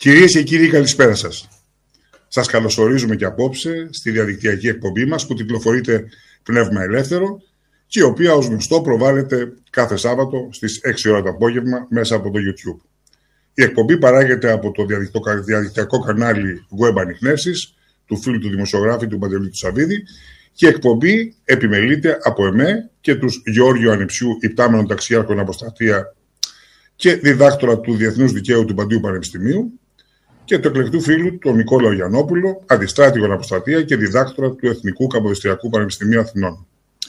Κυρίες και κύριοι, καλησπέρα σας. Σας καλωσορίζουμε και απόψε στη διαδικτυακή εκπομπή μας που τυπλοφορείται Πνεύμα Ελεύθερο και η οποία ως γνωστό προβάλλεται κάθε Σάββατο στις 6 ώρα το απόγευμα μέσα από το YouTube. Η εκπομπή παράγεται από το διαδικτυακό κανάλι Web Ανιχνεύσεις του φίλου του δημοσιογράφου του Παντελή του Σαββίδη και η εκπομπή επιμελείται από εμέ και τους Γεώργιο Ανεψιού, υπτάμενον ταξιάρχον αποστρατεία και διδάκτορα του Διεθνούς Δικαίου του Παντίου Πανεπιστημίου, και του εκλεκτού φίλου τον Νικόλαο Γιαννόπουλο, αντιστράτηγον αποστρατεία και διδάκτορα του Εθνικού Καποδιστριακού Πανεπιστημίου Αθηνών.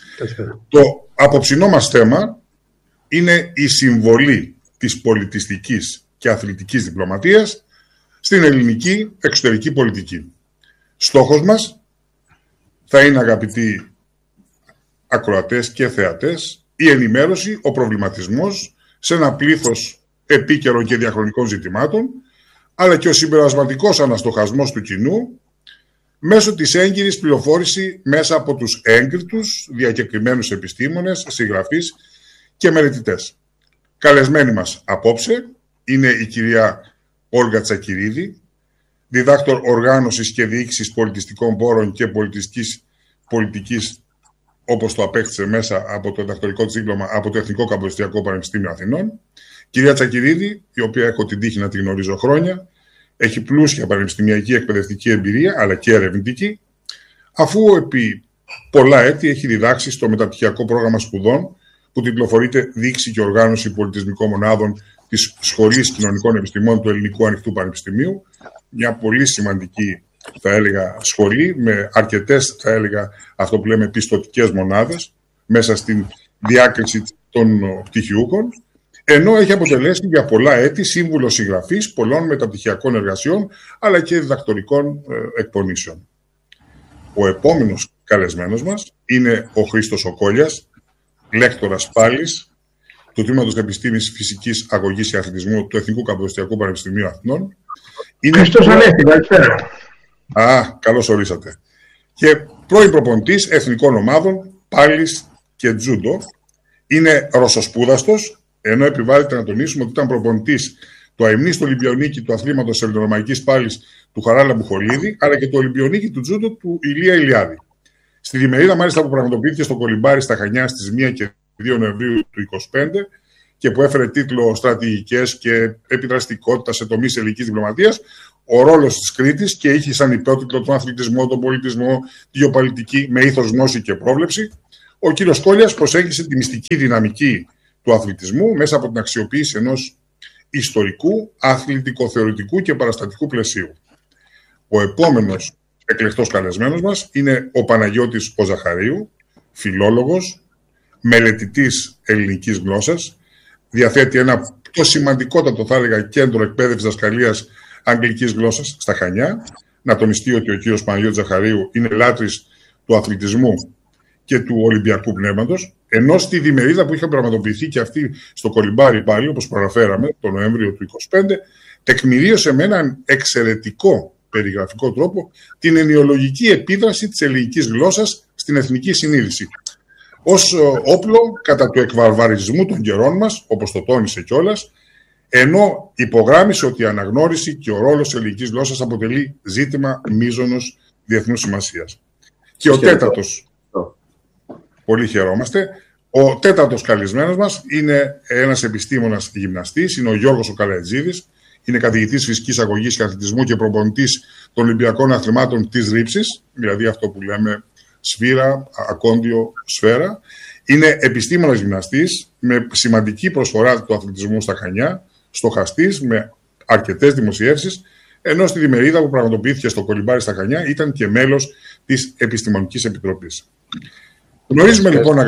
Το απόψινό μας θέμα είναι η συμβολή της πολιτιστικής και αθλητικής διπλωματίας στην ελληνική εξωτερική πολιτική. Στόχος μας θα είναι, αγαπητοί ακροατές και θεατές, η ενημέρωση, ο προβληματισμός σε ένα πλήθος επίκαιρων και διαχρονικών ζητημάτων, αλλά και ο συμπερασματικός αναστοχασμός του κοινού μέσω της έγκυρης πληροφόρηση μέσα από τους έγκριτους διακεκριμένους επιστήμονες, συγγραφείς και μελετητές. Καλεσμένη μας απόψε είναι η κυρία Όλγα Τσακυρίδη, διδάκτορ οργάνωσης και διοίκησης πολιτιστικών πόρων και πολιτικής, όπως το απέκτησε μέσα από το διδακτορικό της δίπλωμα από το Εθνικό Καποδιστριακό Πανεπιστήμιο Αθηνών. Κυρία Τσακυρίδη, η οποία έχω την τύχη να τη γνωρίζω χρόνια, έχει πλούσια πανεπιστημιακή εκπαιδευτική εμπειρία, αλλά και ερευνητική, αφού επί πολλά έτη έχει διδάξει στο μεταπτυχιακό πρόγραμμα σπουδών που τυπλοφορείται Διοίκηση και Οργάνωση Πολιτισμικών Μονάδων της Σχολής Κοινωνικών Επιστημών του Ελληνικού Ανοιχτού Πανεπιστημίου, μια πολύ σημαντική, θα έλεγα, σχολή με αρκετές, θα έλεγα, αυτό που λέμε πιστωτικές μονάδες μέσα στην διάκριση των πτυχιούχων, ενώ έχει αποτελέσει για πολλά έτη σύμβουλο συγγραφής πολλών μεταπτυχιακών εργασιών αλλά και διδακτορικών εκπονήσεων. Ο επόμενος καλεσμένος μας είναι ο Χρήστος Οκόλιας, λέκτορας πάλης του Τμήματος Επιστήμης Φυσικής Αγωγής και Αθλητισμού του Εθνικού Καποδιστριακού Πανεπιστημίου Αθηνών. Χρήστος Ανέστη, καλησπέρα. Καλώς ορίσατε. Και πρώην προπονητής εθνικών ομάδων πάλης και τζούντο. Είναι ρωσοσπούδαστος, ενώ επιβάλλεται να τονίσουμε ότι ήταν προπονητής του αημνίστου Ολυμπιονίκη του αθλήματος ελληνορωμαϊκής πάλης του Χαράλα Μπουχολίδη, αλλά και του Ολυμπιονίκη του τζούντο του Ηλία Ηλιάδη. Στη διμερίδα, μάλιστα, που πραγματοποιήθηκε στο Κολυμπάρι στα Χανιά στις 1 και 2 Νοεμβρίου του 2025 και που έφερε τίτλο «Στρατηγικές και επιδραστικότητα σε τομείς ελληνικής διπλωματίας», ο ρόλος της Κρήτης, και είχε σαν υπότιτλο τον αθλητισμό, τον πολιτισμό, τη γεωπολιτική με ήθος, γνώση και πρόβλεψη. Ο κύριος Κόλιας προσέγγισε τη μυστική δυναμική του αθλητισμού μέσα από την αξιοποίηση ενός ιστορικού, αθλητικοθεωρητικού και παραστατικού πλαισίου. Ο επόμενος εκλεκτός καλεσμένος μας είναι ο Παναγιώτης ο Ζαχαρίου, φιλόλογος, μελετητής ελληνικής γλώσσας, διαθέτει ένα πιο σημαντικότατο, θα έλεγα, κέντρο εκπαίδευσης δασκαλίας αγγλικής γλώσσας στα Χανιά. Να τονιστεί ότι ο κύριος Παναγιώτης Ζαχαρίου είναι λάτρης του αθλητισμού και του Ολυμπιακού πνεύματος, ενώ στη διμερίδα που είχε πραγματοποιηθεί και αυτή στο Κολυμπάρι πάλι, όπως προαναφέραμε, τον Νοέμβριο του 2025, τεκμηρίωσε με έναν εξαιρετικό περιγραφικό τρόπο την ενοιολογική επίδραση της ελληνικής γλώσσας στην εθνική συνείδηση. Ως όπλο κατά του εκβαρβαρισμού των καιρών μας, όπως το τόνισε κιόλας, ενώ υπογράμμισε ότι η αναγνώριση και ο ρόλος της ελληνικής γλώσσας αποτελεί ζήτημα μείζωνος διεθνούς σημασίας. Και ο τέταρτος, πολύ χαιρόμαστε, ο τέταρτος καλεσμένος μας είναι ένας επιστήμονας γυμναστής, είναι ο Γιώργος ο Καλατζίδης, είναι καθηγητής φυσικής αγωγής και αθλητισμού και προπονητής των Ολυμπιακών Αθλημάτων της Ρήψης, δηλαδή αυτό που λέμε σφύρα, ακόντιο, σφαίρα. Είναι επιστήμονας γυμναστής με σημαντική προσφορά του αθλητισμού στα Χανιά, στοχαστής με αρκετές δημοσιεύσεις, ενώ στη διμερίδα που πραγματοποιήθηκε στο Κολυμπάρι στα Χανιά ήταν και μέλος της Επιστημονικής Επιτροπής. Γνωρίζουμε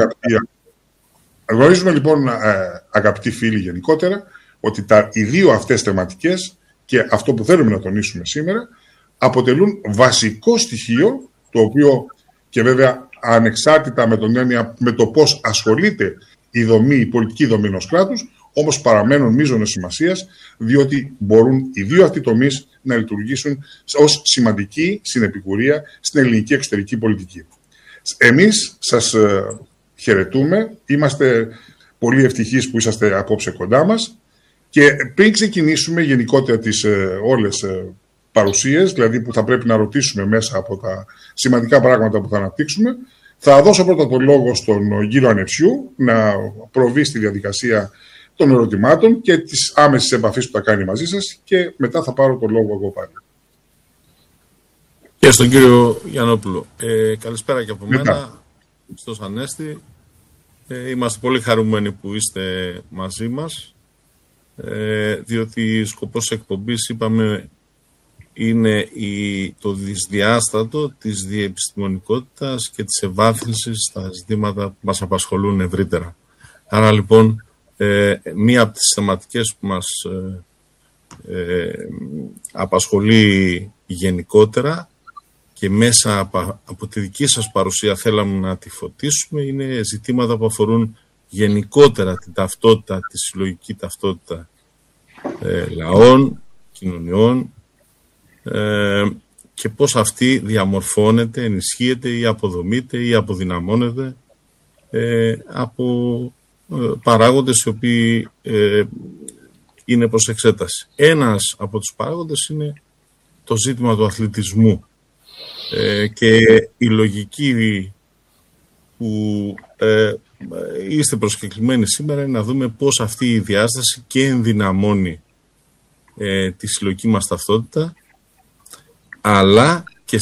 λοιπόν, αγαπητοί φίλοι, γενικότερα, ότι οι δύο αυτές θεματικές και αυτό που θέλουμε να τονίσουμε σήμερα αποτελούν βασικό στοιχείο, το οποίο και βέβαια ανεξάρτητα με το πώς ασχολείται η πολιτική δομή ενός κράτους, όμως παραμένουν μείζωνος σημασίας, διότι μπορούν οι δύο αυτοί τομείς να λειτουργήσουν ως σημαντική συνεπικουρία στην ελληνική εξωτερική πολιτική. Εμείς σας χαιρετούμε, είμαστε πολύ ευτυχείς που είσαστε απόψε κοντά μας Και πριν ξεκινήσουμε γενικότερα τις όλες παρουσίες, δηλαδή που θα πρέπει να ρωτήσουμε μέσα από τα σημαντικά πράγματα που θα αναπτύξουμε, θα δώσω πρώτα τον λόγο στον κύριο Ανεψιού να προβεί στη διαδικασία των ερωτημάτων και της άμεσης επαφής που θα κάνει μαζί σας και μετά θα πάρω τον λόγο εγώ πάλι. Και στον κύριο Γιαννόπουλο. Καλησπέρα και από μένα, στον Ανέστη. Είμαστε πολύ χαρούμενοι που είστε μαζί μας, διότι σκοπός της εκπομπής, είπαμε, είναι το δυσδιάστατο της διεπιστημονικότητας και της ευάθυνσης στα ζητήματα που μας απασχολούν ευρύτερα. Άρα λοιπόν, μία από τις θεματικές που μας απασχολεί γενικότερα και μέσα από τη δική σας παρουσία θέλαμε να τη φωτίσουμε, είναι ζητήματα που αφορούν γενικότερα την ταυτότητα, τη συλλογική ταυτότητα λαών, κοινωνιών, και πώς αυτή διαμορφώνεται, ενισχύεται ή αποδομείται ή αποδυναμώνεται από παράγοντες οι οποίοι είναι προς εξέταση. Ένας από τους παράγοντες είναι το ζήτημα του αθλητισμού και η λογική που είστε προσκεκλημένοι σήμερα είναι να δούμε πώς αυτή η διάσταση και ενδυναμώνει τη συλλογική μας ταυτότητα, αλλά και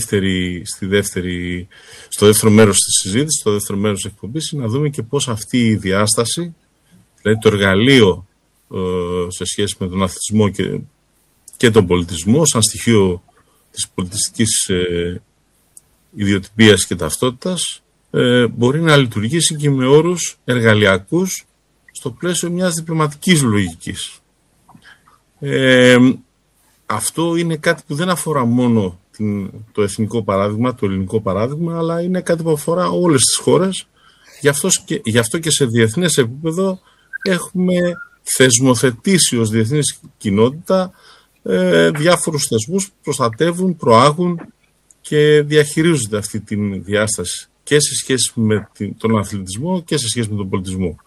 στο δεύτερο μέρος της συζήτησης, στο δεύτερο μέρος της εκπομπής, να δούμε και πώς αυτή η διάσταση, δηλαδή το εργαλείο σε σχέση με τον αθλητισμό και τον πολιτισμό, σαν στοιχείο της πολιτιστικής ιδιοτυπίας και ταυτότητας, μπορεί να λειτουργήσει και με όρους εργαλειακούς στο πλαίσιο μιας διπλωματικής λογικής. Αυτό είναι κάτι που δεν αφορά μόνο το εθνικό παράδειγμα, το ελληνικό παράδειγμα, αλλά είναι κάτι που αφορά όλες τις χώρες. Γι' αυτό και σε διεθνές επίπεδο έχουμε θεσμοθετήσει ως διεθνής κοινότητα διάφορους θεσμούς που προστατεύουν, προάγουν και διαχειρίζονται αυτή τη διάσταση και σε σχέση με τον αθλητισμό και σε σχέση με τον πολιτισμό.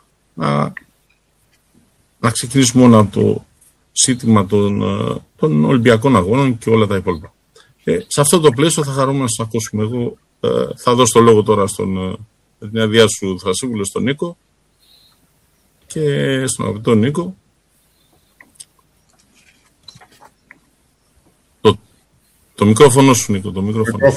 Να ξεκινήσουμε μόνο από το ζήτημα των Ολυμπιακών Αγώνων και όλα τα υπόλοιπα. Σε αυτό το πλαίσιο θα χαρούμε να σας ακούσουμε. Εγώ θα δώσω το λόγο τώρα την αδειά σου, Θρασίβουλο, στον Νίκο και στον αγαπητό Νίκο. Το μικρόφωνο σου, Νίκο, το μικρόφωνο.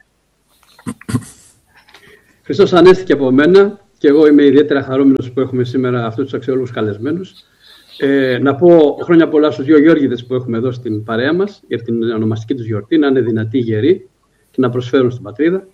Χριστός Ανέστη και από μένα, και εγώ είμαι ιδιαίτερα χαρούμενος που έχουμε σήμερα αυτούς τους αξιόλογους καλεσμένους. Να πω χρόνια πολλά στους δύο Γιώργηδες που έχουμε εδώ στην παρέα μας για την ονομαστική τους γιορτή, να είναι δυνατοί, γεροί και να προσφέρουν στην πατρίδα.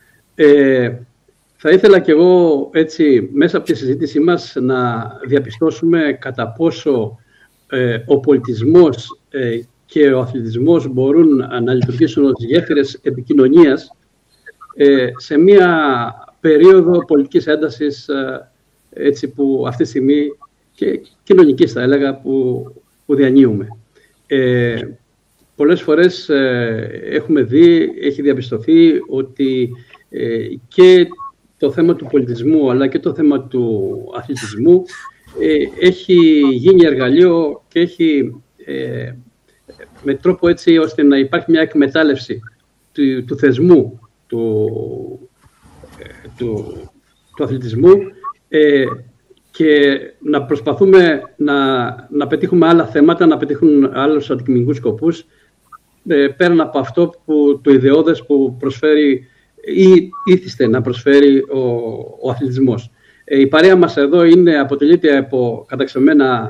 Θα ήθελα κι εγώ έτσι μέσα από τη συζήτησή μας να διαπιστώσουμε κατά πόσο ο πολιτισμός και ο αθλητισμός μπορούν να λειτουργήσουν ως γέφυρες επικοινωνίας σε μια περίοδο πολιτικής έντασης έτσι που αυτή τη στιγμή και κοινωνικής θα έλεγα που διανύουμε. Πολλές φορές έχουμε δει, έχει διαπιστωθεί ότι και το θέμα του πολιτισμού αλλά και το θέμα του αθλητισμού έχει γίνει εργαλείο και έχει με τρόπο έτσι ώστε να υπάρχει μια εκμετάλλευση του θεσμού του αθλητισμού και να προσπαθούμε να πετύχουμε άλλα θέματα, να πετύχουν άλλους αντικειμενικούς σκοπούς πέραν από αυτό το ιδεώδες που προσφέρει ή ήθιστε να προσφέρει ο αθλητισμός. Η παρέα μας εδώ αποτελείται από καταξιωμένα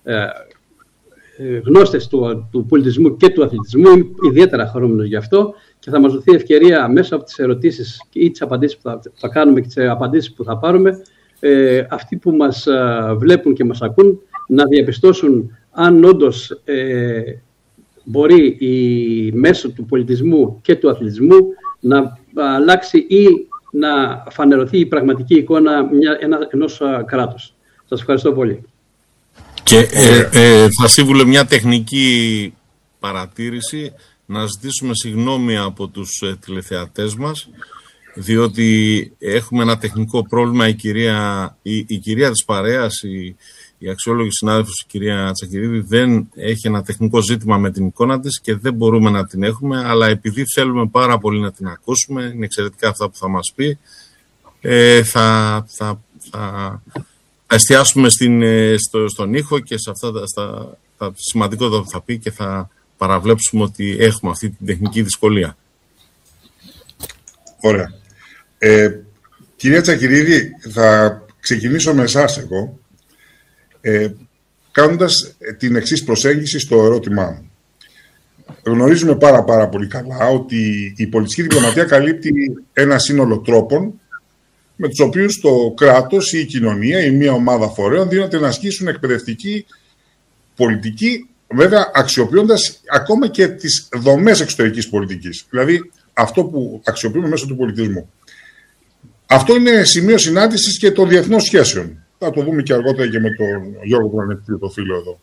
γνώστες του πολιτισμού και του αθλητισμού. Είμαι ιδιαίτερα χαρούμενος γι' αυτό και θα μας δοθεί ευκαιρία μέσα από τις ερωτήσεις ή τις απαντήσεις που θα κάνουμε και τις απαντήσεις που θα πάρουμε αυτοί που μας βλέπουν και μας ακούν να διαπιστώσουν αν όντως μπορεί μέσω του πολιτισμού και του αθλητισμού να αλλάξει ή να φανερωθεί η πραγματική εικόνα ενός κράτους. Σας ευχαριστώ πολύ. Και θα σύμβουλε μια τεχνική παρατήρηση, να ζητήσουμε συγγνώμη από τους τηλεθεατές μας, διότι έχουμε ένα τεχνικό πρόβλημα. Η κυρία της παρέας, η αξιόλογη συνάδελφος, η κυρία Τσακυρίδη, δεν έχει ένα τεχνικό ζήτημα με την εικόνα της και δεν μπορούμε να την έχουμε, αλλά επειδή θέλουμε πάρα πολύ να την ακούσουμε, είναι εξαιρετικά αυτά που θα μας πει, θα εστιάσουμε στον ήχο και σε αυτά τα σημαντικότερα που θα πει και θα παραβλέψουμε ότι έχουμε αυτή την τεχνική δυσκολία. Ωραία. Κυρία Τσακυρίδη, θα ξεκινήσω με εσάς εγώ, κάνοντας την εξής προσέγγιση στο ερώτημά μου. Γνωρίζουμε πάρα πολύ καλά ότι η πολιτιστική διπλωματία καλύπτει ένα σύνολο τρόπων με τους οποίους το κράτος ή η κοινωνία ή μια ομάδα φορέων δίνονται να ασκήσουν εκπαιδευτική πολιτική, βέβαια αξιοποιώντας ακόμα και τις δομές εξωτερικής πολιτικής. Δηλαδή αυτό που αξιοποιούμε μέσω του πολιτισμού. Αυτό είναι σημείο συνάντησης και των διεθνών σχέσεων. Θα το δούμε και αργότερα και με τον Γιώργο που είναι το φίλο εδώ.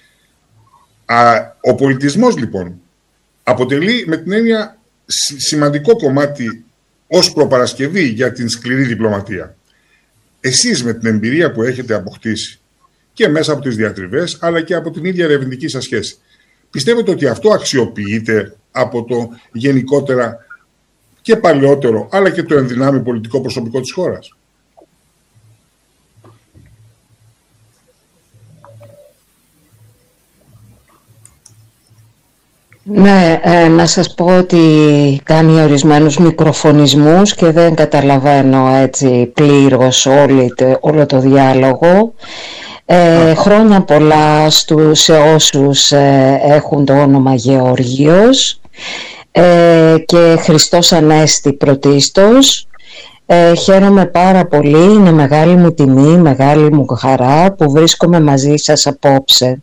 Ο πολιτισμός λοιπόν αποτελεί με την έννοια σημαντικό κομμάτι ως προπαρασκευή για την σκληρή διπλωματία. Εσείς με την εμπειρία που έχετε αποκτήσει και μέσα από τις διατριβές αλλά και από την ίδια ερευνητική σας σχέση, πιστεύετε ότι αυτό αξιοποιείται από το γενικότερα και παλαιότερο αλλά και το ενδυνάμει πολιτικό προσωπικό της χώρας? Ναι, να σας πω ότι κάνει ορισμένους μικροφωνισμούς και δεν καταλαβαίνω έτσι πλήρως όλο το διάλογο. Χρόνια πολλά σε όσους έχουν το όνομα Γεωργίος και Χριστός Ανέστη πρωτίστως. Χαίρομαι πάρα πολύ, είναι μεγάλη μου τιμή, μεγάλη μου χαρά που βρίσκομαι μαζί σας απόψε.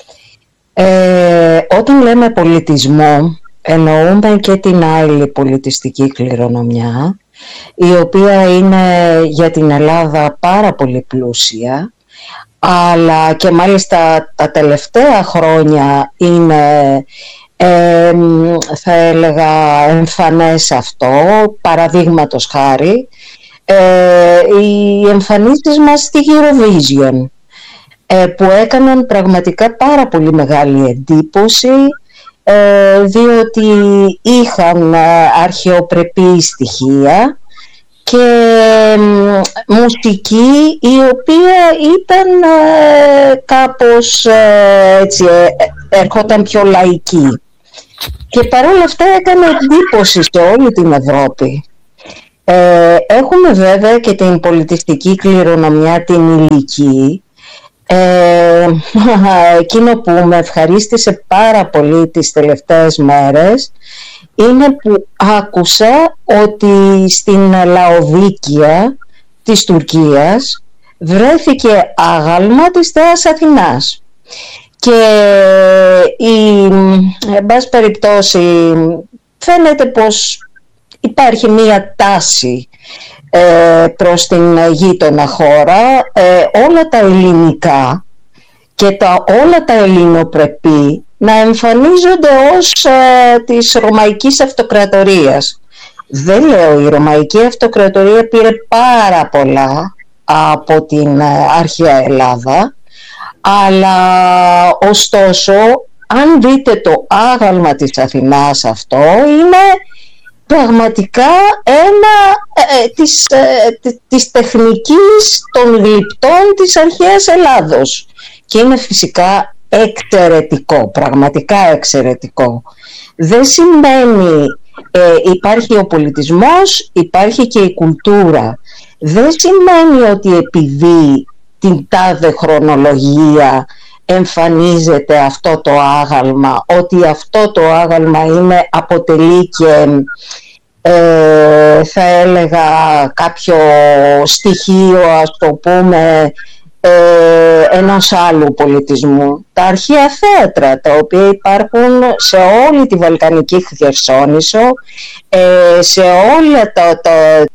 Όταν λέμε πολιτισμό εννοούμε και την άλλη πολιτιστική κληρονομιά, η οποία είναι για την Ελλάδα πάρα πολύ πλούσια, αλλά και μάλιστα τα τελευταία χρόνια είναι θα έλεγα εμφανές αυτό, παραδείγματος χάρη οι εμφανίσεις μας στη Eurovision, που έκαναν πραγματικά πάρα πολύ μεγάλη εντύπωση, διότι είχαν αρχαιοπρεπή στοιχεία και μουσική η οποία ήταν κάπως έτσι, έρχονταν πιο λαϊκή και παρόλα αυτά έκανε εντύπωση σε όλη την Ευρώπη. Έχουμε βέβαια και την πολιτιστική κληρονομιά την υλική. Εκείνο που με ευχαρίστησε πάρα πολύ τις τελευταίες μέρες είναι που άκουσα ότι στην Λαοδίκεια της Τουρκίας βρέθηκε άγαλμα της Θεάς Αθηνάς και εν πάση περιπτώσει φαίνεται πως υπάρχει μία τάση προς την γείτονα χώρα, όλα τα ελληνικά και όλα τα ελληνοπρεπή να εμφανίζονται ως της Ρωμαϊκής Αυτοκρατορίας. Δεν λέω, η Ρωμαϊκή Αυτοκρατορία πήρε πάρα πολλά από την αρχαία Ελλάδα, αλλά ωστόσο αν δείτε το άγαλμα της Αθηνάς αυτό είναι πραγματικά ένα της τεχνικής των γλυπτών της αρχαίας Ελλάδος και είναι φυσικά εξαιρετικό, πραγματικά εξαιρετικό. Δεν σημαίνει υπάρχει ο πολιτισμός, υπάρχει και η κουλτούρα. Δεν σημαίνει ότι επειδή την τάδε χρονολογία εμφανίζεται αυτό το άγαλμα, ότι αυτό το άγαλμα αποτελεί και θα έλεγα κάποιο στοιχείο, ας το πούμε, ενός άλλου πολιτισμού. Τα αρχαία θέατρα, τα οποία υπάρχουν σε όλη τη Βαλκανική Χερσόνησο, σε όλα τα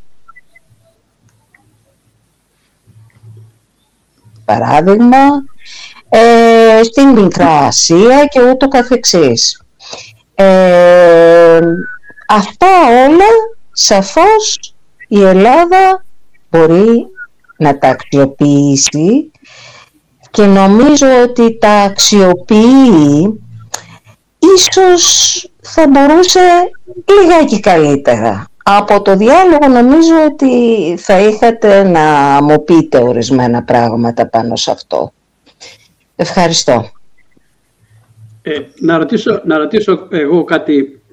παράδειγμα, στην Μικρά Ασία και ούτω καθεξής. Αυτά όλα σαφώς η Ελλάδα μπορεί να τα αξιοποιήσει και νομίζω ότι τα αξιοποιεί, ίσως θα μπορούσε λιγάκι καλύτερα. Από το διάλογο νομίζω ότι θα είχατε να μου πείτε ορισμένα πράγματα πάνω σε αυτό. Ευχαριστώ. Να ρωτήσω εγώ κάτι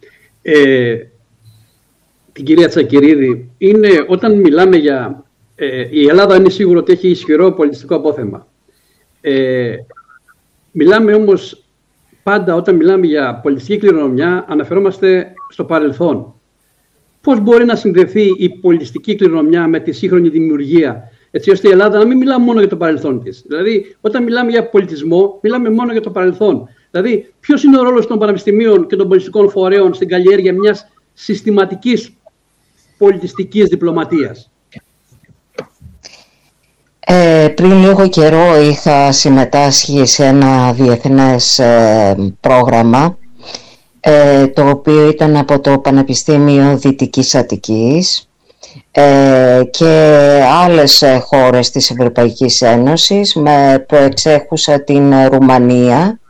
την κυρία Τσακυρίδη. Είναι όταν μιλάμε για... η Ελλάδα είναι σίγουρο ότι έχει ισχυρό πολιτιστικό απόθεμα. Μιλάμε όμως πάντα όταν μιλάμε για πολιτιστική κληρονομιά αναφερόμαστε στο παρελθόν. Πώς μπορεί να συνδεθεί η πολιτιστική κληρονομιά με τη σύγχρονη δημιουργία, έτσι ώστε η Ελλάδα να μην μιλά μόνο για το παρελθόν της? Δηλαδή, όταν μιλάμε για πολιτισμό, μιλάμε μόνο για το παρελθόν. Δηλαδή, ποιος είναι ο ρόλος των πανεπιστημίων και των πολιτιστικών φορέων στην καλλιέργεια μιας συστηματικής πολιτιστικής διπλωματίας? Πριν λίγο καιρό είχα συμμετάσχει σε ένα διεθνές πρόγραμμα, το οποίο ήταν από το Πανεπιστήμιο Δυτικής Αττικής και άλλες χώρες της Ευρωπαϊκής Ένωσης, με προεξέχουσα την Ρουμανία.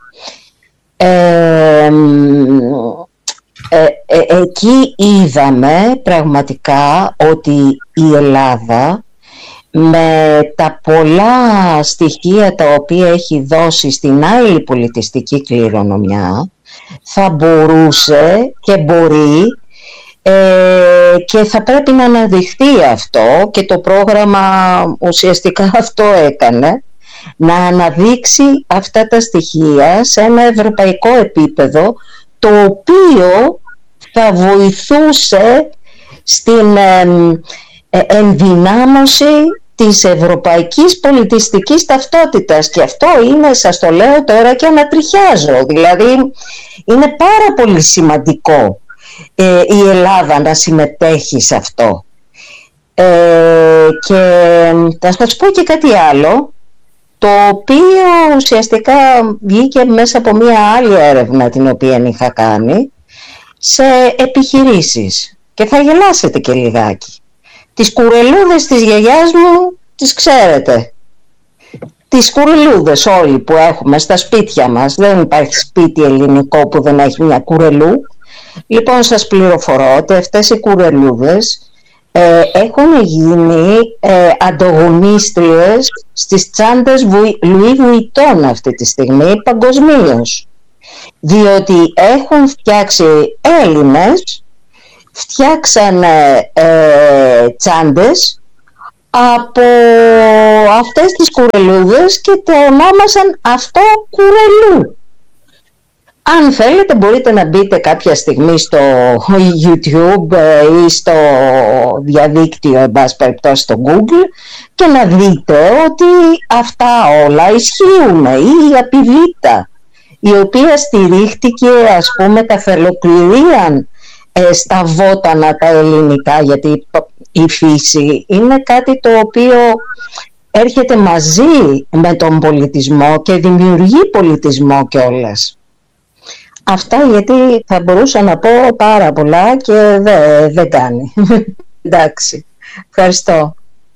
Εκεί είδαμε πραγματικά ότι η Ελλάδα, με τα πολλά στοιχεία τα οποία έχει δώσει στην άλλη πολιτιστική κληρονομιά, θα μπορούσε και μπορεί και θα πρέπει να αναδειχθεί αυτό, και το πρόγραμμα ουσιαστικά αυτό έκανε, να αναδείξει αυτά τα στοιχεία σε ένα ευρωπαϊκό επίπεδο, το οποίο θα βοηθούσε στην ενδυνάμωση της ευρωπαϊκής πολιτιστικής ταυτότητας. Και αυτό είναι, σας το λέω τώρα και ανατριχιάζω, δηλαδή είναι πάρα πολύ σημαντικό η Ελλάδα να συμμετέχει σε αυτό. Και θα σας πω και κάτι άλλο, το οποίο ουσιαστικά βγήκε μέσα από μία άλλη έρευνα την οποία είχα κάνει σε επιχειρήσεις, και θα γελάσετε και λιγάκι. Τις κουρελούδες της γιαγιάς μου τις ξέρετε. Τις κουρελούδες όλοι που έχουμε στα σπίτια μας. Δεν υπάρχει σπίτι ελληνικό που δεν έχει μια κουρελού. Λοιπόν, σας πληροφορώ ότι αυτές οι κουρελούδες έχουν γίνει ανταγωνίστριες στις τσάντες Louis Vuitton αυτή τη στιγμή παγκοσμίως. Διότι έχουν φτιάξει Έλληνες, φτιάξανε τσάντες από αυτές τις κουρελούδες και το ονόμασαν αυτό κουρελού. Αν θέλετε μπορείτε να μπείτε κάποια στιγμή στο YouTube ή στο διαδίκτυο, εν πάση περιπτώσει στο Google, και να δείτε ότι αυτά όλα ισχύουν. Ή η Απιβίτα, η οποία στηρίχτηκε, ας πούμε, καθελοκληρίαν στα βότανα τα ελληνικά, γιατί η φύση είναι κάτι το οποίο έρχεται μαζί με τον πολιτισμό και δημιουργεί πολιτισμό κιόλας. Αυτά, γιατί θα μπορούσα να πω πάρα πολλά και δεν κάνει. Εντάξει, ευχαριστώ.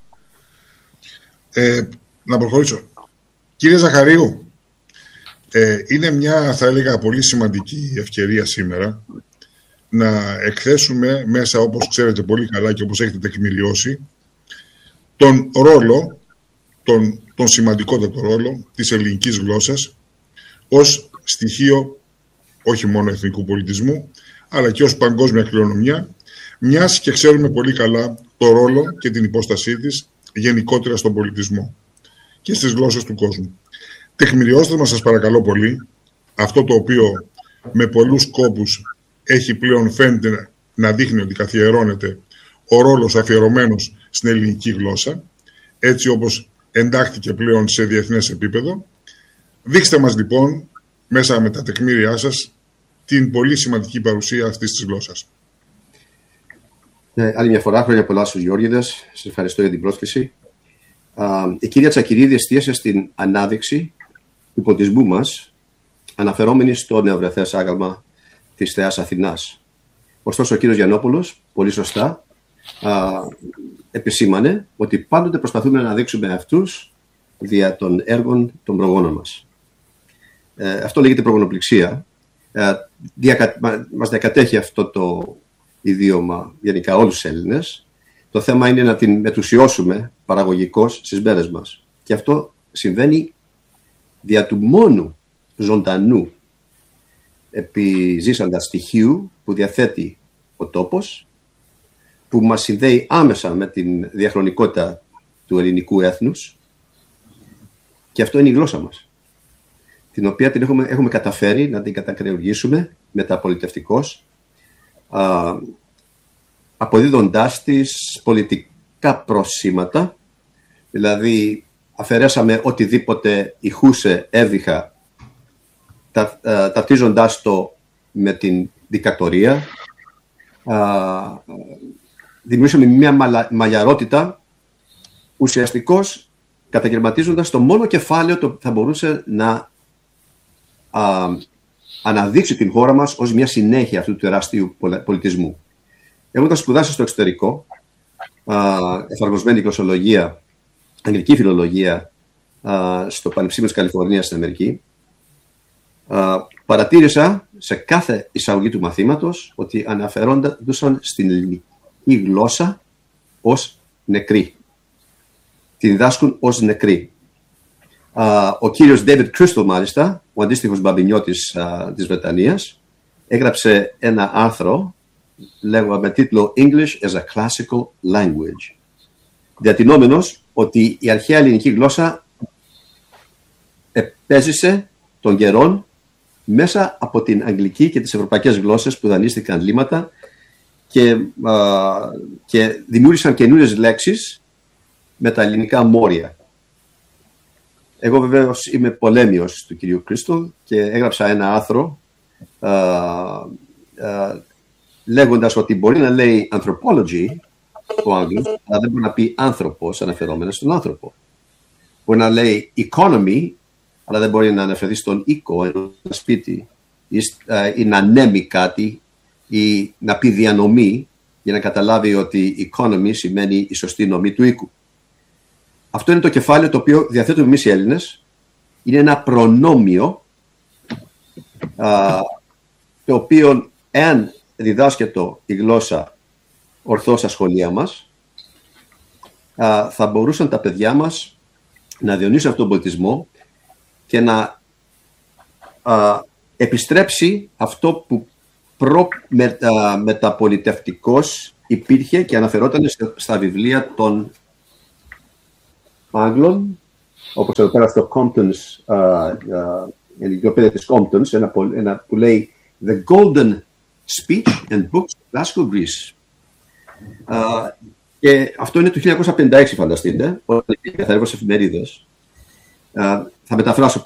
Να προχωρήσω. Κύριε Ζαχαρίου, είναι μια, θα έλεγα, πολύ σημαντική ευκαιρία σήμερα να εκθέσουμε μέσα, όπως ξέρετε πολύ καλά και όπως έχετε τεκμηριώσει, τον ρόλο, τον σημαντικότατο ρόλο της ελληνικής γλώσσας ως στοιχείο όχι μόνο εθνικού πολιτισμού, αλλά και ως παγκόσμια κληρονομιά, μιας και ξέρουμε πολύ καλά το ρόλο και την υπόστασή της γενικότερα στον πολιτισμό και στις γλώσσες του κόσμου. Τεκμηριώστε μας, σας παρακαλώ πολύ, αυτό το οποίο με πολλούς κόπους έχει πλέον, φαίνεται να δείχνει ότι καθιερώνεται ο ρόλος αφιερωμένος στην ελληνική γλώσσα, έτσι όπως εντάχθηκε πλέον σε διεθνές επίπεδο. Δείξτε μας λοιπόν, μέσα με τα τεκμήριά σας, την πολύ σημαντική παρουσία αυτής της γλώσσας. Άλλη μια φορά, χρόνια πολλά στους Γεώργιδες. Σας ευχαριστώ για την πρόσκληση. Η κυρία Τσακυρίδη εστίασε στην ανάδειξη του πολιτισμού μας, αναφερόμενη στο νεοβρεθές άγαλμα της Θεάς Αθηνάς. Ωστόσο, ο κύριος Γιαννόπουλος, πολύ σωστά, επισήμανε ότι πάντοτε προσπαθούμε να αναδείξουμε αυτούς δια των έργων των προγόνων μας. Αυτό λέγεται προγονοπληξία. Μας διακατέχει αυτό το ιδίωμα γενικά όλους τους Έλληνες. Το θέμα είναι να την μετουσιώσουμε παραγωγικώς στις μέρες μας. Και αυτό συμβαίνει δια του μόνου ζωντανού επιζήσαντα στοιχείου που διαθέτει ο τόπος, που μας συνδέει άμεσα με την διαχρονικότητα του ελληνικού έθνους, και αυτό είναι η γλώσσα μας, την οποία την έχουμε καταφέρει να την κατακρεουργήσουμε μεταπολιτευτικώς, αποδίδοντάς της πολιτικά προσήματα, δηλαδή αφαιρέσαμε οτιδήποτε ηχούσε έβδυχα, ταυτίζοντάς το με την δικτατορία, δημιουργήσαμε μια μαλλιαρότητα ουσιαστικώς καταγερματίζοντας το μόνο κεφάλαιο που θα μπορούσε να αναδείξει την χώρα μας ως μια συνέχεια αυτού του τεράστιου πολιτισμού. Έχοντας σπουδάσει στο εξωτερικό, εφαρμοσμένη γλωσσολογία, αγγλική φιλολογία στο Πανεπιστήμιο της Καλιφορνίας στην Αμερική, παρατήρησα σε κάθε εισαγωγή του μαθήματος ότι αναφερόντουσαν στην ελληνική γλώσσα ως νεκρή. Τη διδάσκουν ως νεκρή. Ο κύριος David Crystal, μάλιστα, ο αντίστοιχος μπαμπινιώτης της Βρετανίας, έγραψε ένα άρθρο με τίτλο «English as a Classical Language», διατηνόμενος ότι η αρχαία ελληνική γλώσσα επέζησε των καιρών μέσα από την αγγλική και τις ευρωπαϊκές γλώσσες που δανείστηκαν λίμματα και δημιούργησαν καινούριες λέξεις με τα ελληνικά μόρια. Εγώ βεβαίως είμαι πολέμιος του κυρίου Crystal και έγραψα ένα άρθρο λέγοντας ότι μπορεί να λέει anthropology ο Άγγλος, αλλά δεν μπορεί να πει άνθρωπος αναφερόμενο στον άνθρωπο. Μπορεί να λέει economy, αλλά δεν μπορεί να αναφερθεί στον οίκο, ένα σπίτι, ή να ανέμει κάτι, ή να πει διανομή, για να καταλάβει ότι economy σημαίνει η σωστή νομή του οίκου. Αυτό είναι το κεφάλαιο το οποίο διαθέτουμε εμείς οι Έλληνες. Είναι ένα προνόμιο, το οποίο εάν διδάσκεται η γλώσσα ορθώς στα σχολεία μας, θα μπορούσαν τα παιδιά μας να διονύσουν αυτόν τον πολιτισμό και να επιστρέψει αυτό που μεταπολιτευτικώς υπήρχε και αναφερόταν στα βιβλία των Άγγλων, όπως εδώ πέρα στο Compton's, η εγκυκλοπαίδεια της Compton's, ένα που λέει «The Golden Speech and Books of Glasgow, Greece». Και αυτό είναι το 1956, φανταστείτε, όταν καθαρεύω εφημερίδες. Θα μεταφράσω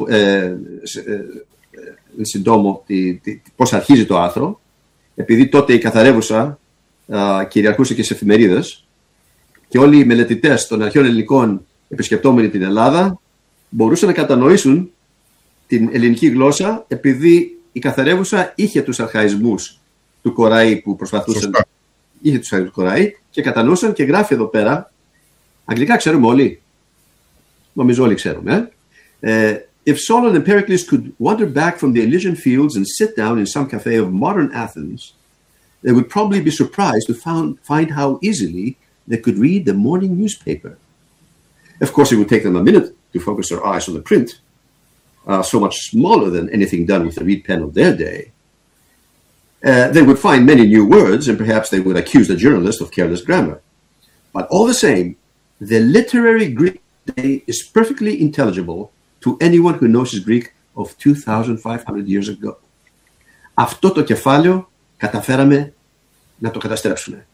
συντόμο πώς αρχίζει το άρθρο, επειδή τότε η καθαρεύουσα κυριαρχούσε και σε εφημερίδες και όλοι οι μελετητές των αρχαίων ελληνικών επισκεπτόμενοι την Ελλάδα μπορούσαν να κατανοήσουν την ελληνική γλώσσα, επειδή η καθαρεύουσα είχε τους αρχαϊσμούς του Κοραή που προσπαθούσαν. Είχε τους αρχαϊσμούς του Κοραή και κατανοούσαν, και γράφει εδώ πέρα, αγγλικά ξέρουμε όλοι. Νομίζω όλοι ξέρουμε. If Solon and Pericles could wander back from the Elysian fields and sit down in some cafe of modern Athens, they would probably be surprised to find how easily they could read the morning newspaper. Of course, it would take them a minute to focus their eyes on the print, so much smaller than anything done with the reed pen of their day. They would find many new words, and perhaps they would accuse the journalist of careless grammar. But all the same, the literary Greek today is perfectly intelligible to anyone who knows his Greek of 2,500 years ago. Αυτό το κεφάλαιο καταφέραμε να το καταστρέψουμε.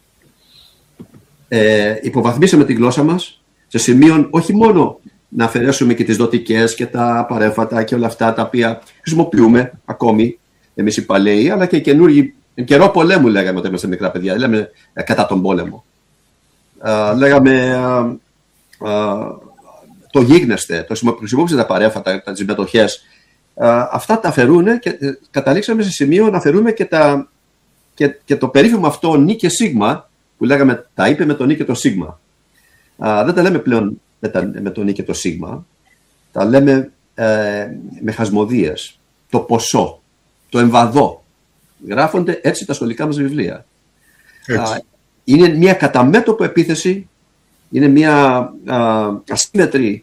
Υποβαθμίσαμε τη γλώσσα μας σε σημείο όχι μόνο να αφαιρέσουμε και τις δοτικές και τα παρέμφατα και όλα αυτά τα οποία χρησιμοποιούμε ακόμη εμείς οι παλαιοί, αλλά και οι καινούργοι. Εν καιρό πολέμου λέγαμε όταν είμαστε μικρά παιδιά, λέμε κατά τον πόλεμο. Λέγαμε το γίγνεσθε, το χρησιμοποιούσε τα παρέμφατα, τις μετοχές. Αυτά τα αφαιρούν και καταλήξαμε σε σημείο να αφαιρούμε και το περίφημο αυτό νη και σίγμα, που λέγαμε τα είπε με το νη και το σίγμα. Δεν τα λέμε πλέον με το νι και το σίγμα, τα λέμε με χασμοδίες. Το ποσό, το εμβαδό. Γράφονται έτσι τα σχολικά μας βιβλία. Είναι μια καταμέτωπο επίθεση, είναι μια ασύμμετρη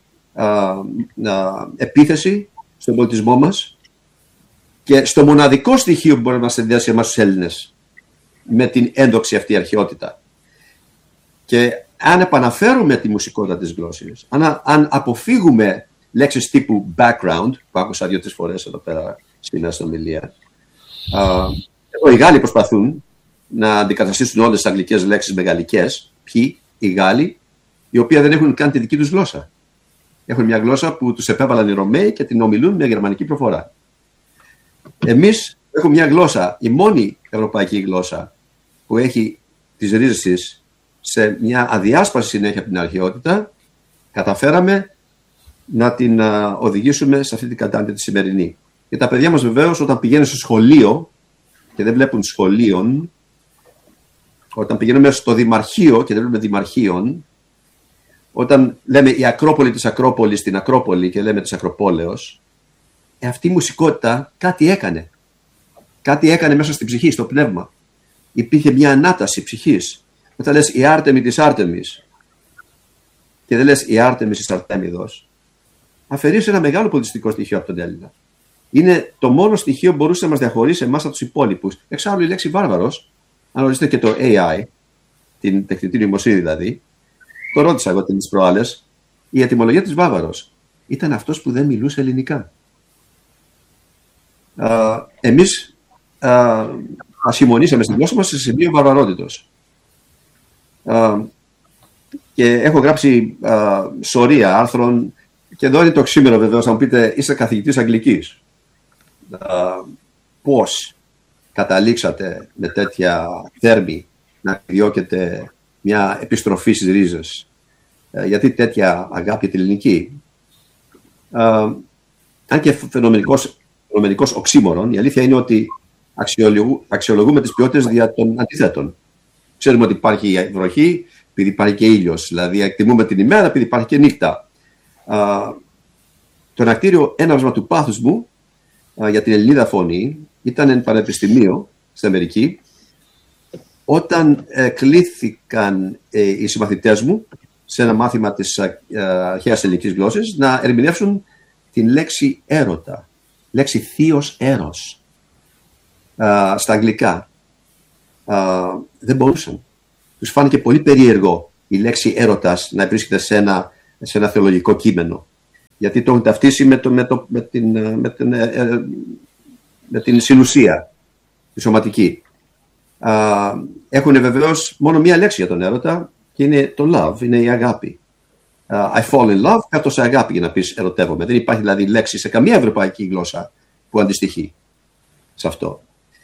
επίθεση στον πολιτισμό μας και στο μοναδικό στοιχείο που μπορεί να μας συνδυάσει εμάς τους Έλληνες με την έντοξη αυτή αρχαιότητα. Και αν επαναφέρουμε τη μουσικότητα της γλώσσης, αν αποφύγουμε λέξεις τύπου background, που άκουσα 2-3 φορές εδώ πέρα στην ομιλία, οι Γάλλοι προσπαθούν να αντικαταστήσουν όλες τις αγγλικές λέξεις με γαλλικές. Ποιοι? Οι Γάλλοι, οι οποίοι δεν έχουν καν τη δική τους γλώσσα. Έχουν μια γλώσσα που τους επέβαλαν οι Ρωμαίοι και την ομιλούν με γερμανική προφορά. Εμείς έχουμε μια γλώσσα, η μόνη ευρωπαϊκή γλώσσα που έχει τις ρίζες της σε μια αδιάσπαση συνέχεια από την αρχαιότητα, καταφέραμε να την οδηγήσουμε σε αυτή την κατάντια τη σημερινή. Και τα παιδιά μας βεβαίως όταν πηγαίνουν στο σχολείο και δεν βλέπουν σχολείων, όταν πηγαίνουμε στο δημαρχείο και δεν βλέπουμε δημαρχείων, όταν λέμε η Ακρόπολη της Ακρόπολης στην Ακρόπολη και λέμε της Ακροπόλεως, αυτή η μουσικότητα κάτι έκανε. Κάτι έκανε μέσα στην ψυχή, στο πνεύμα. Υπήρχε μια ανάταση ψυχής. Όταν λες η Άρτεμη της Άρτεμης και δεν λες η Άρτεμης της Αρτέμιδος, αφαιρείς ένα μεγάλο πολιτιστικό στοιχείο από τον Έλληνα. Είναι το μόνο στοιχείο που μπορούσε να μας διαχωρίσει εμάς από τους υπόλοιπους. Εξάλλου η λέξη βάρβαρος, αν ορίσετε και το AI, την τεχνητή νοημοσύνη δηλαδή, το ρώτησα εγώ τις προάλλες, η ετυμολογία της βάρβαρος ήταν αυτός που δεν μιλούσε ελληνικά. Εμείς ασημονήσαμε στην γλώσσα μας σε σημείο βαρβαρότητος. Και έχω γράψει σωρία άρθρων και εδώ είναι το οξύμερο βεβαίως, να μου πείτε είστε καθηγητής Αγγλικής. Πώς καταλήξατε με τέτοια θέρμη να διώκετε μια επιστροφή στις ρίζες, γιατί αγάπη για την ελληνική. Αν και φαινομενικός οξύμορον, η αλήθεια είναι ότι αξιολογούμε τις ποιότητες δια των αντιθέτων. Ξέρουμε ότι υπάρχει βροχή επειδή υπάρχει και ήλιος, δηλαδή εκτιμούμε την ημέρα επειδή υπάρχει και νύχτα. Το ενακτήριο έναυσμα του πάθους μου για την Ελληνίδα φωνή ήταν εν πανεπιστημίο στην Αμερική, όταν κλήθηκαν οι συμμαθητές μου σε ένα μάθημα της αρχαίας ελληνικής γλώσσης να ερμηνεύσουν την λέξη έρωτα, λέξη θείος έρος στα αγγλικά. Δεν μπορούσαν. Τους φάνηκε πολύ περίεργο η λέξη έρωτας να βρίσκεται σε ένα θεολογικό κείμενο, γιατί το έχουν ταυτίσει με την συνουσία, τη σωματική. Έχουν βεβαίως μόνο μία λέξη για τον έρωτα και είναι το love, είναι η αγάπη. I fall in love, κάτω σε αγάπη για να πεις ερωτεύομαι. Δεν υπάρχει δηλαδή λέξη σε καμία ευρωπαϊκή γλώσσα που αντιστοιχεί σε αυτό.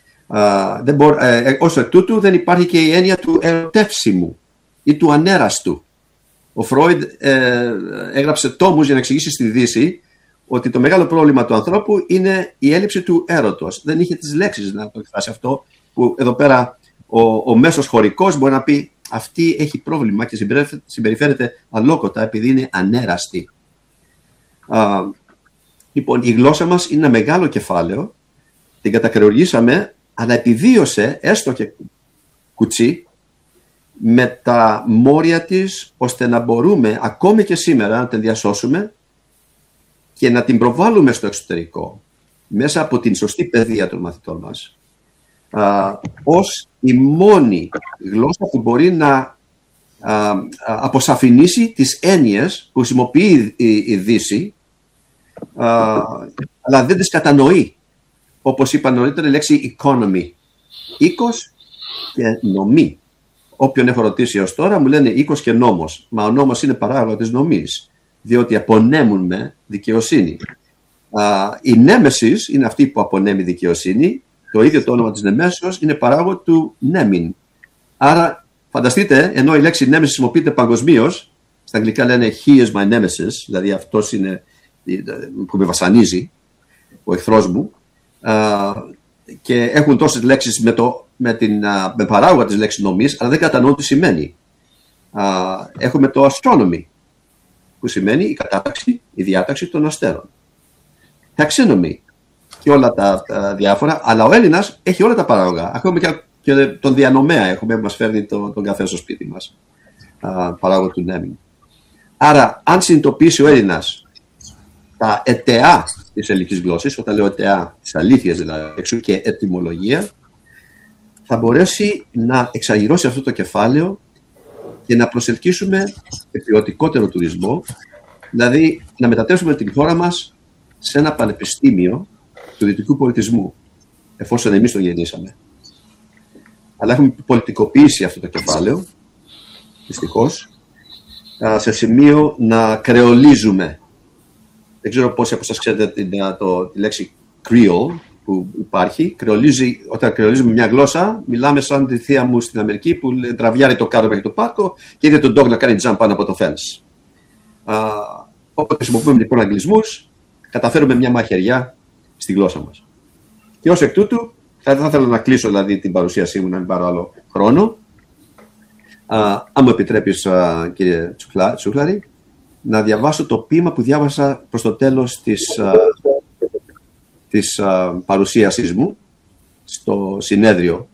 Ως εκ τούτου δεν υπάρχει και η έννοια του ερωτεύσιμου ή του ανέραστου. Ο Φρόιντ έγραψε τόμους για να εξηγήσει στη Δύση ότι το μεγάλο πρόβλημα του ανθρώπου είναι η έλλειψη του έρωτος. Δεν είχε τις λέξεις να το εκφράσει αυτό, που εδώ πέρα ο μέσος χωρικός μπορεί να πει αυτή έχει πρόβλημα και συμπεριφέρεται αλόκοτα επειδή είναι ανέραστη. Λοιπόν, η γλώσσα μας είναι ένα μεγάλο κεφάλαιο, την κατακρεουργήσαμε, αλλά επιβίωσε έστω και κουτσί με τα μόρια της, ώστε να μπορούμε ακόμη και σήμερα να την διασώσουμε και να την προβάλλουμε στο εξωτερικό μέσα από την σωστή παιδεία των μαθητών μας ως η μόνη γλώσσα που μπορεί να αποσαφηνίσει τις έννοιες που χρησιμοποιεί η Δύση, αλλά δεν τις κατανοεί. Όπως είπα νωρίτερα, η λέξη economy, οίκος και νομή. Όποιον έχω ρωτήσει έως τώρα μου λένε οίκος και νόμος. Μα ο νόμος είναι παράγωγα της νομής, διότι απονέμουν με δικαιοσύνη. Η νέμεσης είναι αυτή που απονέμει δικαιοσύνη. Το ίδιο το όνομα της νεμέσεως είναι παράγωγο του νέμιν. Άρα φανταστείτε, ενώ η λέξη νέμεσης χρησιμοποιείται παγκοσμίως, στα αγγλικά λένε he is my nemesis, δηλαδή αυτός είναι που με βασανίζει, ο εχθρός μου, και έχουν τόσες λέξεις με παράγωγα της λέξης νομής, αλλά δεν κατανοούν τι σημαίνει. Έχουμε το astronomy. που σημαίνει η κατάταξη, η διάταξη των αστέρων. Taxonomy και όλα τα διάφορα, αλλά ο Έλληνας έχει όλα τα παράγωγα. Ακόμα και τον διανομέα έχουμε που μας φέρνει τον καφέ στο σπίτι μας. Παράγωγο του naming. Άρα, αν συνειδητοποιήσει ο Έλληνας τα αιτεά της ελληνικής γλώσσης, όταν λέω αιτεά, τις αλήθειες δηλαδή, εξού και ετυμολογία, θα μπορέσει να εξαγειρώσει αυτό το κεφάλαιο και να προσελκύσουμε ποιοτικότερο τουρισμό, δηλαδή να μετατρέψουμε την χώρα μας σε ένα πανεπιστήμιο του δυτικού πολιτισμού, εφόσον εμείς τον γεννήσαμε. Αλλά έχουμε πολιτικοποιήσει αυτό το κεφάλαιο, δυστυχώς, σε σημείο να κρεολίζουμε. Δεν ξέρω πόσοι από σας ξέρετε τη λέξη Creole που υπάρχει. Όταν κρεολίζουμε μια γλώσσα, μιλάμε σαν τη θεία μου στην Αμερική που τραβιάρει το κάτω μέχρι το πάρκο και είδε τον dog να κάνει jump πάνω από το fence. Όποτε χρησιμοποιούμε λοιπόν αγγλισμούς, καταφέρουμε μια μαχαιριά στη γλώσσα μας. Και ως εκ τούτου, θα ήθελα να κλείσω δηλαδή την παρουσίασή μου, να μην πάρω άλλο χρόνο. Αν μου επιτρέπεις, κύριε Τσούχλαρη, να διαβάσω το ποίημα που διάβασα προς το τέλος της παρουσίασής μου στο συνέδριο,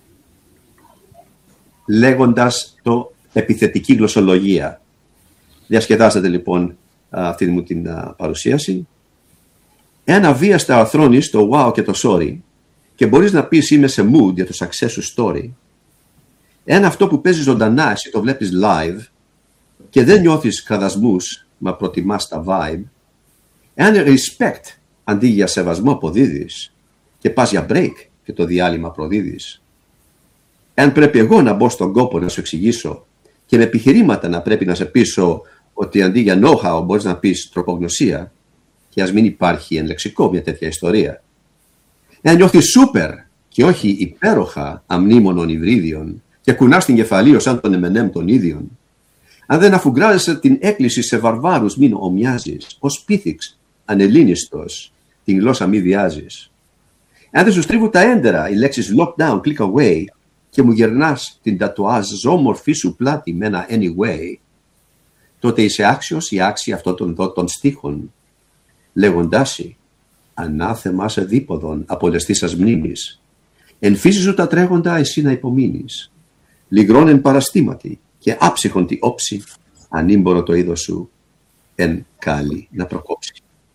λέγοντας το επιθετική γλωσσολογία. Διασκεδάσατε λοιπόν αυτή μου την παρουσίαση. Εάν αβίαστα αρθρώνεις το wow και το sorry και μπορείς να πεις είμαι σε mood για το success σου story, εάν αυτό που παίζεις ζωντανά εσύ το βλέπεις live και δεν νιώθεις κραδασμούς μα προτιμάς τα vibe, εάν respect αντί για σεβασμό αποδίδεις και πας για break και το διάλειμμα προδίδεις, εάν πρέπει εγώ να μπω στον κόπο να σου εξηγήσω και με επιχειρήματα να πρέπει να σε πείσω ότι αντί για know-how μπορείς να πεις τροπογνωσία και ας μην υπάρχει εν λεξικό μια τέτοια ιστορία, εάν νιώθεις super και όχι υπέροχα αμνήμονων υβρίδιων και κουνάς την κεφαλή σαν τον M&M των ίδιων, αν δεν αφουγκράζεσαι την έκκληση σε βαρβάρους μην ομοιάζεις, ως πίθηξ ανελλήνιστος την γλώσσα μη βιάζεις, αν δεν σου στρίβουν τα έντερα οι λέξεις lockdown, click away και μου γερνάς την τατουάζ ζώμορφή σου πλάτη με ένα anyway, τότε είσαι άξιος ή άξια αυτών των στίχων, λέγοντάσι ανάθεμα σε δίποδον από λεστή σας μνήμης, εν φύση σου τα τρέχοντα εσύ να υπομείνεις, λυγρών εν παραστήματι και άψυχον τη όψη, ανήμπορο το είδος σου εν κάλλη να προκόψει.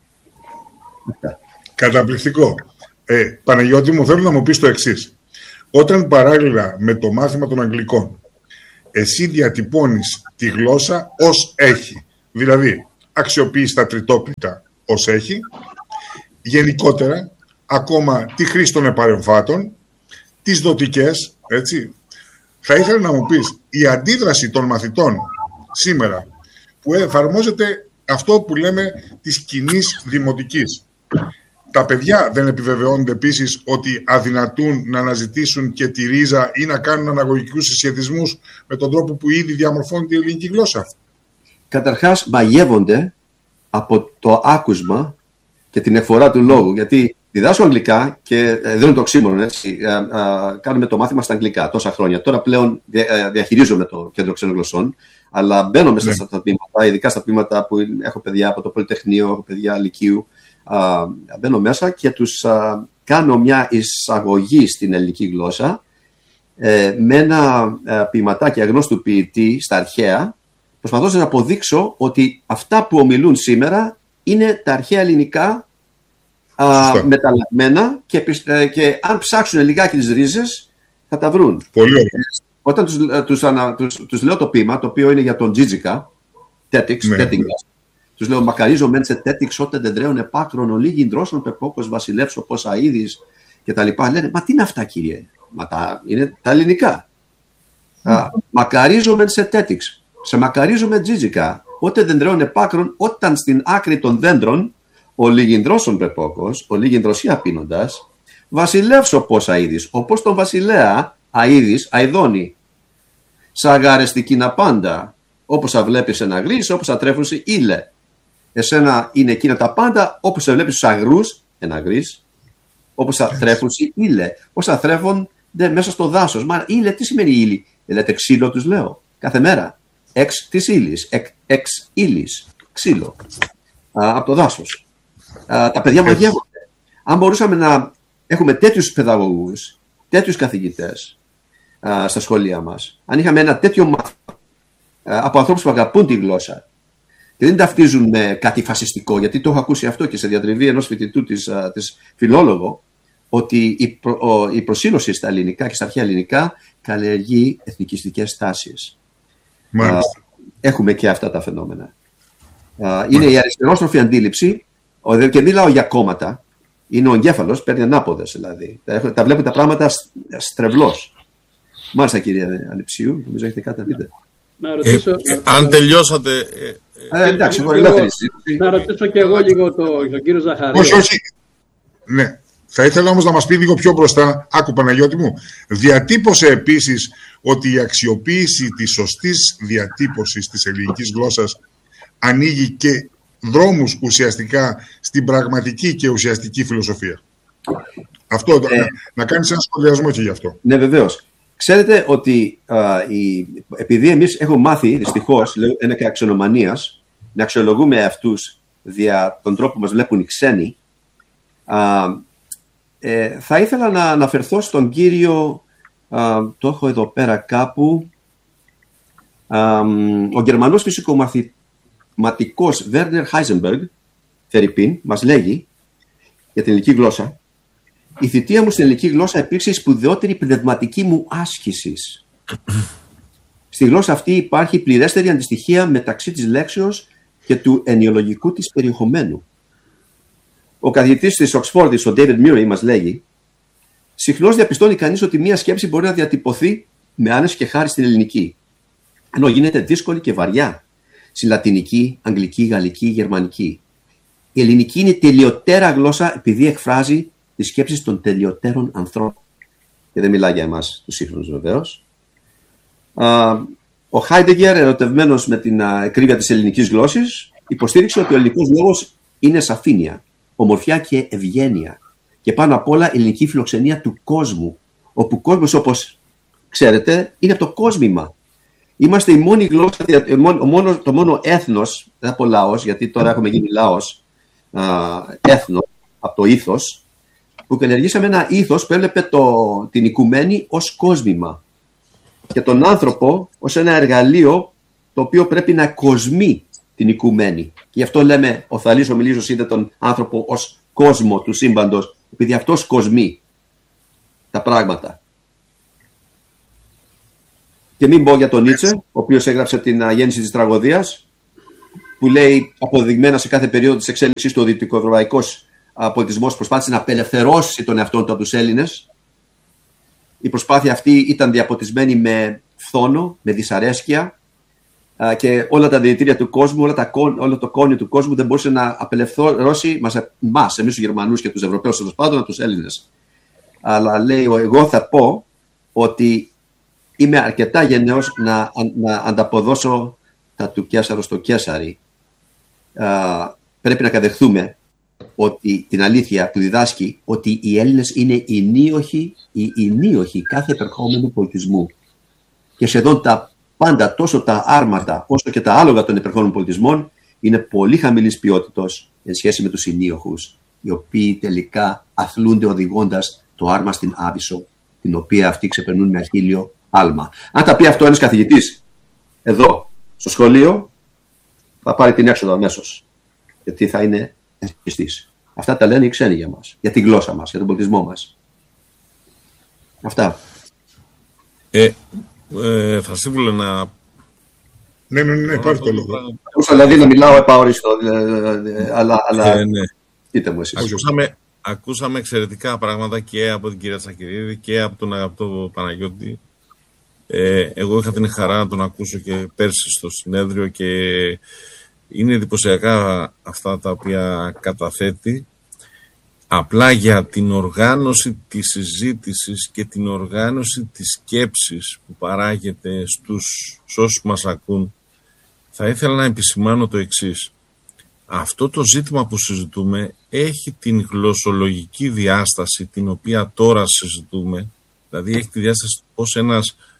Καταπληκτικό. Παναγιώτη μου, θέλω να μου πεις το εξής. Όταν παράλληλα με το μάθημα των Αγγλικών εσύ διατυπώνεις τη γλώσσα ως έχει, δηλαδή αξιοποιείς τα τριτόπιτα ως έχει, γενικότερα ακόμα τη χρήση των επαρεμφάτων, τις δοτικές, έτσι, θα ήθελα να μου πεις η αντίδραση των μαθητών σήμερα που εφαρμόζεται αυτό που λέμε της κοινής δημοτικής. Τα παιδιά δεν επιβεβαιώνονται επίσης ότι αδυνατούν να αναζητήσουν και τη ρίζα ή να κάνουν αναγωγικούς συσχετισμούς με τον τρόπο που ήδη διαμορφώνεται η ελληνική γλώσσα? Καταρχάς μαγεύονται από το άκουσμα και την εκφορά του λόγου, γιατί διδάσκω αγγλικά και δεν είναι το οξύμορο, έτσι. Κάνουμε το μάθημα στα αγγλικά τόσα χρόνια. Τώρα πλέον διαχειρίζομαι το κέντρο ξένων γλωσσών, αλλά μπαίνω μέσα στα τμήματα, ειδικά στα τμήματα που έχω παιδιά από το Πολυτεχνείο, έχω παιδιά λυκείου. Μπαίνω μέσα και τους κάνω μια εισαγωγή στην ελληνική γλώσσα με ένα ποιηματάκι αγνώστου ποιητή στα αρχαία, προσπαθώντας να αποδείξω ότι αυτά που ομιλούν σήμερα είναι τα αρχαία ελληνικά μεταλλαγμένα και αν ψάξουν λιγάκι τις ρίζες θα τα βρουν. Πολύ ωραία. Όταν τους λέω το ποίημα, το οποίο είναι για τον Τζίτζικα, τους λέω μακαρίζω μεν σε τέτοιξ όταν δεν τρέουν επάκρον ολίγην δρόσων πεπόκος βασιλεύσω πως αίδης και τα λοιπά. Λένε, μα τι είναι αυτά κύριε? Είναι τα ελληνικά. Μακαρίζω μεν σε τέτοιξ, σε μακαρίζω με Τζίτζικα, όταν δεν τρέουν επάκρον όταν στην άκρη των δέντρων ολίγην δρόσων πεπόκος, ολίγην δροσία πίνοντας, βασιλεύσω πως αίδης, όπως τον βασιλέα αίδης αηδώνει. Σαγαρεστική να πάντα, όπως θα βλέπεις ένα γρής, όπως θα τρέφουν σε ήλε. Εσένα είναι εκείνα τα πάντα, όπως θα βλέπεις στους αγρούς, ένα γρής, όπως θα τρέφουν σε ήλε, όπως θα θρέφονται μέσα στο δάσος. Μα ήλε, τι σημαίνει ήλι? Λέτε ξύλο, τους λέω, κάθε μέρα. Εξ της ύλης, εξ ύλης. ξύλο από το δάσος. Τα παιδιά μαγεύονται. Αν μπορούσαμε να έχουμε τέτοιους παιδαγωγούς, τέτοιους καθηγητές στα σχολεία μας, αν είχαμε ένα τέτοιο μάθημα από ανθρώπους που αγαπούν τη γλώσσα και δεν ταυτίζουν με κάτι φασιστικό, γιατί το έχω ακούσει αυτό και σε διατριβή ενός φοιτητού της φιλόλογο, ότι η προσήλωση στα ελληνικά και στα αρχαία ελληνικά καλλιεργεί εθνικιστικές τάσεις. Έχουμε και αυτά τα φαινόμενα. Είναι η αριστερόστροφη αντίληψη, και μιλάω για κόμματα, είναι ο εγκέφαλος, παίρνει ανάποδες δηλαδή. Τα βλέπουν τα πράγματα στρεβλώς. Μάλιστα, κύριε Αλεψίου, νομίζω έχετε κάτι να πείτε. Αν τελειώσατε. Εντάξει, να ρωτήσω και εγώ λίγο τον κύριο Ζαχαρία. Όχι. Ναι. Θα ήθελα όμως να μας πει λίγο πιο μπροστά, άκου Παναγιώτη μου, διατύπωσε επίσης ότι η αξιοποίηση της σωστής διατύπωσης της ελληνικής γλώσσας ανοίγει και δρόμους ουσιαστικά στην πραγματική και ουσιαστική φιλοσοφία. Αυτό, να κάνεις ένα σχολιασμό και γι' αυτό. Ναι, βεβαίως. Ξέρετε ότι επειδή εμείς έχουμε μάθει, δυστυχώς, ένα και αξιονομανίας, να αξιολογούμε αυτούς δια τον τρόπο που μας βλέπουν οι ξένοι, θα ήθελα να αναφερθώ στον κύριο, το έχω εδώ πέρα κάπου, ο Γερμανός φυσικομαθηματικός Βέρνερ Χάιζενμπεργκ, Φερρυπίν, μας λέγει για την ελληνική γλώσσα: η θητεία μου στην ελληνική γλώσσα υπήρξε η σπουδαιότερη πνευματική μου άσκηση. Στη γλώσσα αυτή υπάρχει πληρέστερη αντιστοιχεία μεταξύ της λέξεως και του ενοιολογικού της περιεχομένου. Ο καθηγητής της Οξφόρδης, ο David Murray, μας λέγει: συχνώς διαπιστώνει κανείς ότι μία σκέψη μπορεί να διατυπωθεί με άνεση και χάρη στην ελληνική, ενώ γίνεται δύσκολη και βαριά στη λατινική, αγγλική, γαλλική, γερμανική. Η ελληνική είναι τελειωτέρα γλώσσα επειδή εκφράζει τις σκέψεις των τελειωτέρων ανθρώπων. Και δεν μιλάει για εμάς τους σύγχρονους βεβαίως. Ο Χάιντεγκερ, ερωτευμένος με την ακρίβεια της ελληνικής γλώσσης, υποστήριξε ότι ο ελληνικός λόγος είναι σαφήνεια, ομορφιά και ευγένεια. Και πάνω απ' όλα ελληνική φιλοξενία του κόσμου, όπου ο κόσμος, όπως ξέρετε, είναι από το κόσμημα. Είμαστε η μόνη γλώσσα, το μόνο έθνος, δεν θα πω λαός, γιατί τώρα έχουμε γίνει λαός, έθνος, από το ήθος, που καλλιεργήσαμε ένα ήθος που έβλεπε την οικουμένη ως κόσμημα και τον άνθρωπο ως ένα εργαλείο το οποίο πρέπει να κοσμεί την οικουμένη. Και γι' αυτό λέμε ο Θαλής ο Μιλίζος είδε τον άνθρωπο ως κόσμο του σύμπαντος, επειδή αυτός κοσμεί τα πράγματα. Και μην πω για τον Νίτσε, ο οποίος έγραψε την γέννηση της τραγωδίας, που λέει αποδειγμένα σε κάθε περίοδο της εξέλιξης του δυτικοευρωπαϊκός πολιτισμός προσπάθησε να απελευθερώσει τον εαυτό του από τους Έλληνες. Η προσπάθεια αυτή ήταν διαποτισμένη με φθόνο, με δυσαρέσκεια, και όλα τα δηλητήρια του κόσμου, όλο το κόνιο του κόσμου δεν μπορούσε να απελευθερώσει εμείς τους Γερμανούς και τους Ευρωπαίους, τέλος πάντων, από τους Έλληνες. Αλλά λέει, εγώ θα πω ότι είμαι αρκετά γενναίος να ανταποδώσω τα του Κέσαρου στο Κέσαρι. Πρέπει να κατεχθούμε ότι την αλήθεια που διδάσκει ότι οι Έλληνες είναι οι ενίοχοι κάθε επερχόμενου πολιτισμού. Και σχεδόν τα πάντα, τόσο τα άρματα όσο και τα άλογα των επερχόμενων πολιτισμών, είναι πολύ χαμηλής ποιότητος εν σχέση με τους ενίοχους, οι οποίοι τελικά αθλούνται οδηγώντας το άρμα στην Άβυσσο, την οποία αυτοί ξεπερνούν με αχίλιο άλμα. Αν τα πει αυτό ένας καθηγητής εδώ στο σχολείο, θα πάρει την έξοδο αμέσως, γιατί θα είναι εθνικιστής. Αυτά τα λένε οι ξένοι για μας, για τη γλώσσα μας, για τον πολιτισμό μας. Αυτά. Θα σύμβουλε να... Ναι, πάρει το λόγο. Δηλαδή να μιλάω επαόριστο, αλλά ναι. Πείτε μου εσείς. Ακούσαμε εξαιρετικά πράγματα και από την κυρία Τσακυρίδη και από τον αγαπητό Παναγιώτη. Εγώ είχα την χαρά να τον ακούσω και πέρσι στο συνέδριο και είναι εντυπωσιακά αυτά τα οποία καταθέτει. Απλά για την οργάνωση της συζήτησης και την οργάνωση της σκέψης που παράγεται στους όσους μας ακούν, θα ήθελα να επισημάνω το εξής. Αυτό το ζήτημα που συζητούμε έχει την γλωσσολογική διάσταση την οποία τώρα συζητούμε, δηλαδή έχει τη διάσταση ως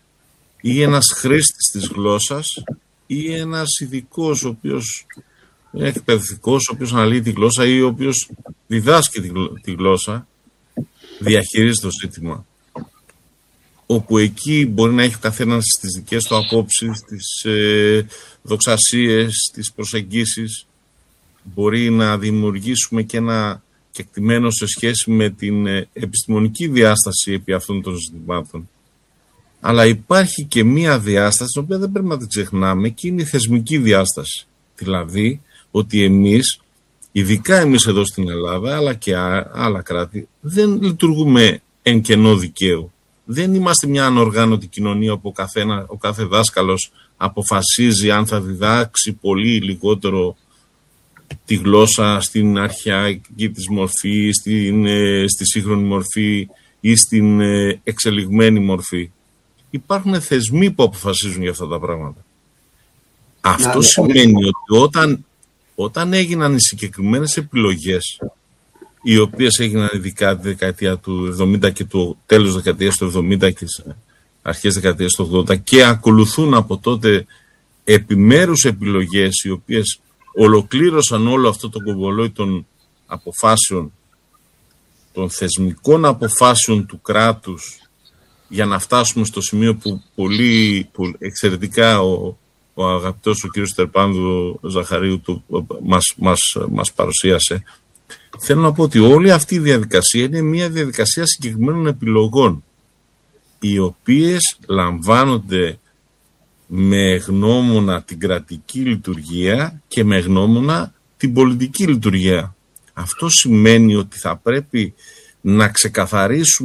ένας χρήστης της γλώσσας ή ένας ειδικός ο οποίος είναι εκπαιδευτικός, ο οποίος αναλύει τη γλώσσα ή ο οποίος διδάσκει τη γλώσσα, διαχειρίζεται το ζήτημα. Όπου εκεί μπορεί να έχει ο καθένας τις δικές του απόψεις, τις δοξασίες, τις προσεγγίσεις. Μπορεί να δημιουργήσουμε και ένα κεκτημένο σε σχέση με την επιστημονική διάσταση επί αυτών των ζητημάτων. Αλλά υπάρχει και μία διάσταση, την οποία δεν πρέπει να την ξεχνάμε, και είναι η θεσμική διάσταση. Δηλαδή, ότι εμείς, ειδικά εμείς εδώ στην Ελλάδα, αλλά και άλλα κράτη, δεν λειτουργούμε εν κενό δικαίου. Δεν είμαστε μια ανοργάνωτη κοινωνία όπου ο κάθε δάσκαλος αποφασίζει αν θα διδάξει πολύ ή λιγότερο τη γλώσσα στην αρχαϊκή της μορφή, στη σύγχρονη μορφή ή στην εξελιγμένη μορφή. Υπάρχουν θεσμοί που αποφασίζουν για αυτά τα πράγματα. Αυτό σημαίνει ότι όταν έγιναν οι συγκεκριμένες επιλογές, οι οποίες έγιναν ειδικά τη δεκαετία του 70 και το τέλος της δεκαετίας του 70 και τις αρχές της δεκαετίας του 80 και ακολουθούν από τότε επιμέρους επιλογές οι οποίες ολοκλήρωσαν όλο αυτό το κομπολόι των αποφάσεων, των θεσμικών αποφάσεων του κράτους, για να φτάσουμε στο σημείο που πολύ εξαιρετικά ο αγαπητός ο κύριος Τερπάνδου Ζαχαρίου μας παρουσίασε. Θέλω να πω ότι όλη αυτή η διαδικασία είναι μια διαδικασία συγκεκριμένων επιλογών, οι οποίες λαμβάνονται με γνώμονα την κρατική λειτουργία και με γνώμονα την πολιτική λειτουργία. Αυτό σημαίνει ότι θα πρέπει να ξεκαθαρίσουμε